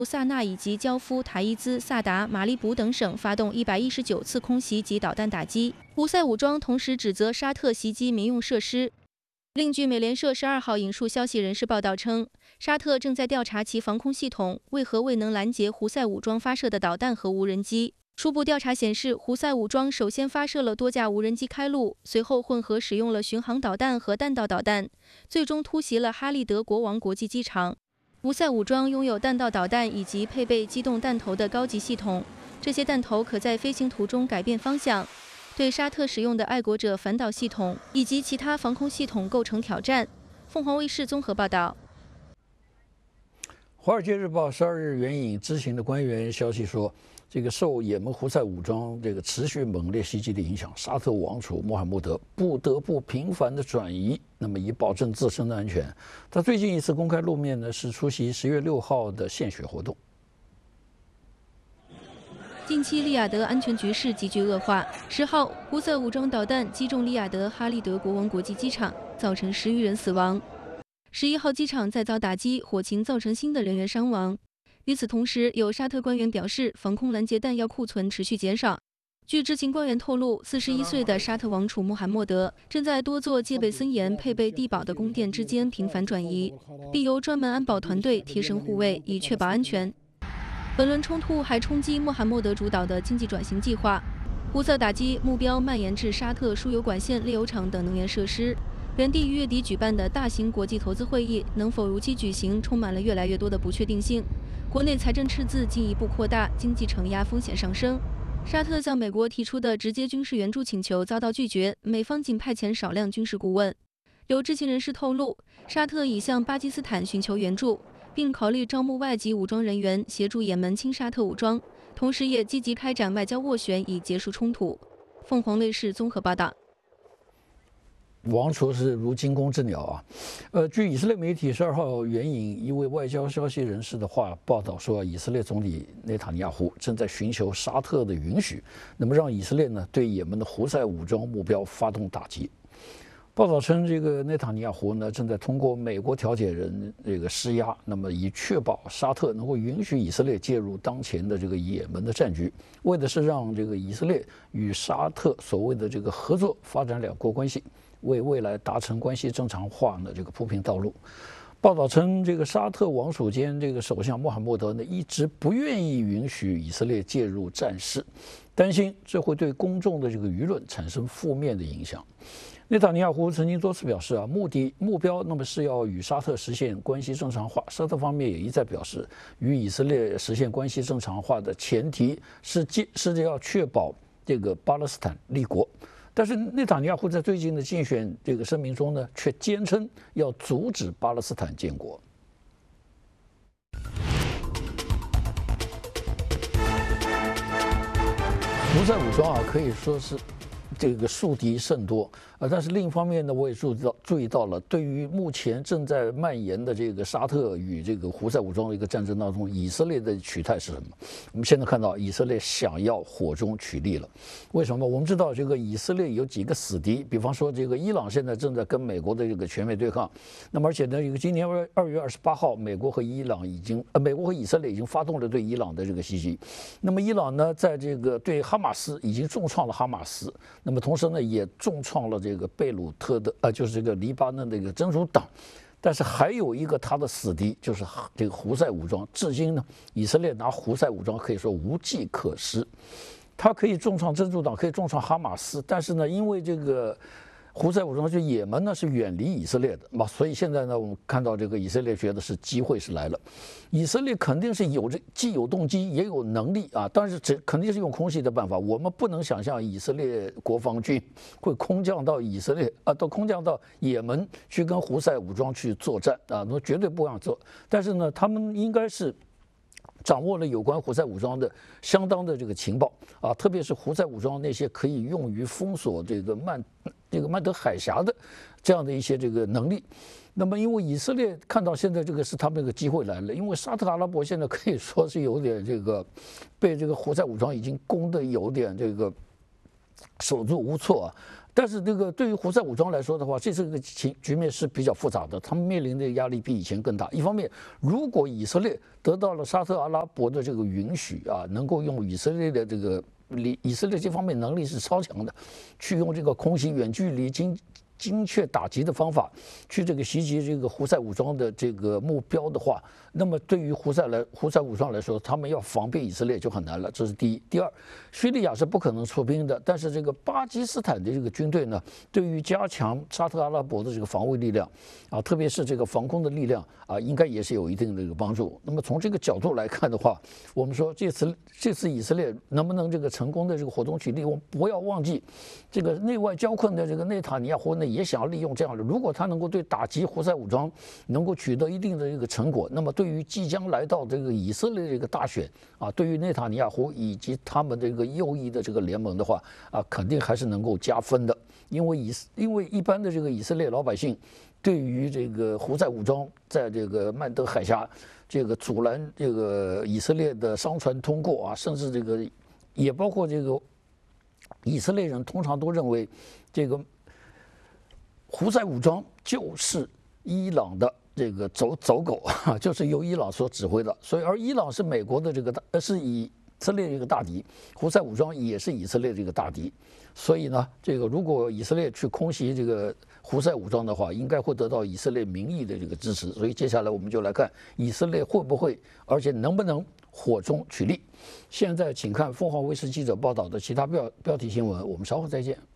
萨那以及焦夫、塔伊兹、萨达、马里卜等省发动119次空袭及导弹打击。胡塞武装同时指责沙特袭击民用设施。另据美联社12号引述消息人士报道称，沙特正在调查其防空系统为何未能拦截胡塞武装发射的导弹和无人机。初步调查显示，胡塞武装首先发射了多架无人机开路，随后混合使用了巡航导弹和弹道导弹，最终突袭了哈利德国王国际机场。胡塞武装拥有弹道导弹以及配备机动弹头的高级系统，这些弹头可在飞行途中改变方向，对沙特使用的爱国者反导系统以及其他防空系统构成挑战。凤凰卫视综合报道。 《华尔街日报》12日援引知情的官员消息说，这个受也门胡塞武装这个持续猛烈袭击的影响，沙特王储穆罕默德不得不频繁的转移，那么以保证自身的安全。他最近一次公开露面呢，是出席10月6号的献血活动。 近期利雅得安全局势急剧恶化。10号，胡塞武装导弹击中利雅得哈利德国王国际机场，造成10余人死亡。11号，机场再遭打击，火情造成新的人员伤亡。与此同时，有沙特官员表示，防空拦截弹药库存持续减少。据知情官员透露，41岁的沙特王储穆罕默德正在多座戒备森严、配备地堡的宫殿之间频繁转移，并由专门安保团队贴身护卫，以确保安全。本轮冲突还冲击穆罕默德主导的经济转型计划。胡塞打击目标蔓延至沙特输油管线、炼油厂等能源设施。原定于月底举办的大型国际投资会议能否如期举行，充满了越来越多的不确定性。国内财政赤字进一步扩大，经济承压风险上升。沙特向美国提出的直接军事援助请求遭到拒绝，美方仅派遣少量军事顾问。有知情人士透露，沙特已向巴基斯坦寻求援助，并考虑招募外籍武装人员协助也门亲沙特武装，同时也积极开展外交斡旋以结束冲突。凤凰卫视综合报道。 王储是如惊弓之鸟啊！据以色列媒体12号援引一位外交消息人士的话报道说，以色列总理内塔尼亚胡正在寻求沙特的允许，那么让以色列呢对也门的胡塞武装目标发动打击。报道称，这个内塔尼亚胡呢正在通过美国调解人这个施压，那么以确保沙特能够允许以色列介入当前的这个也门的战局，为的是让这个以色列与沙特所谓的这个合作发展两国关系，为未来达成关系正常化呢这个铺平道路。报道称，这个沙特王储兼这个首相穆罕默德呢一直不愿意允许以色列介入战事，担心这会对公众的这个舆论产生负面的影响。内塔尼亚胡曾经多次表示目标那么是要与沙特实现关系正常化。沙特方面也一再表示，与以色列实现关系正常化的前提是要确保这个巴勒斯坦立国。但是内塔尼亚胡在最近的竞选这个声明中呢，却坚称要阻止巴勒斯坦建国。胡塞武装可以说是这个树敌甚多，但是另一方面呢，我也注意到了，对于目前正在蔓延的这个沙特与这个胡塞武装的一个战争当中，以色列的取态是什么？我们现在看到以色列想要火中取栗了。为什么？我们知道这个以色列有几个死敌，比方说这个伊朗现在正在跟美国的这个全面对抗，那么而且呢，这个今年2月28号，美国和以色列已经发动了对伊朗的这个袭击。那么伊朗呢，在这个对哈马斯已经重创了哈马斯。那么同时呢，也重创了这个贝鲁特的就是这个黎巴嫩的一个真主党，但是还有一个他的死敌就是这个胡塞武装。至今呢，以色列拿胡塞武装可以说无计可施，他可以重创真主党，可以重创哈马斯，但是呢，因为这个胡塞武装就也门呢是远离以色列的嘛，所以现在呢，我们看到这个以色列觉得是机会是来了。以色列肯定是既有动机也有能力啊，但是这肯定是用空袭的办法。我们不能想象以色列国防军会空降到空降到也门去跟胡塞武装去作战啊，那绝对不让做。但是呢，他们应该是掌握了有关胡塞武装的相当的这个情报啊，特别是胡塞武装那些可以用于封锁这个曼德海峡的这样的一些这个能力。那么，因为以色列看到现在这个是他们这个机会来了，因为沙特阿拉伯现在可以说是有点这个被这个胡塞武装已经攻得有点这个手足无措啊。 但是这个对于胡塞武装来说的话，这个局面是比较复杂的，他们面临的压力比以前更大。一方面，如果以色列得到了沙特阿拉伯的这个允许啊，能够用以色列的这个以色列这方面能力是超强的，去用这个空袭远距离精确打击的方法去这个袭击这个胡塞武装的这个目标的话，那么对于胡塞武装来说，他们要防备以色列就很难了，这是第一。第二，叙利亚是不可能出兵的，但是这个巴基斯坦的这个军队呢，对于加强沙特阿拉伯的这个防卫力量啊，特别是这个防空的力量啊，应该也是有一定的这个帮助。那么从这个角度来看的话，我们说这次以色列能不能这个成功的这个火中取栗，我们不要忘记这个内外交困的这个内塔尼亚胡呢，也想要利用这样的，如果他能够对打击胡塞武装能够取得一定的这个成果，那么对于即将来到这个以色列这个大选啊，对于内塔尼亚胡以及他们这个右翼的这个联盟的话啊，肯定还是能够加分的，因为一般的这个以色列老百姓对于这个胡塞武装在这个曼德海峡这个阻拦这个以色列的商船通过啊，甚至这个也包括这个以色列人通常都认为这个胡塞武装就是伊朗的这个走狗，就是由伊朗所指挥的。所以，而伊朗是美国的这个是以色列这个大敌，胡塞武装也是以色列这个大敌。所以呢，这个如果以色列去空袭这个胡塞武装的话，应该会得到以色列民意的这个支持。所以接下来我们就来看以色列会不会，而且能不能火中取栗。现在请看凤凰卫视记者报道的其他标题新闻，我们稍后再见。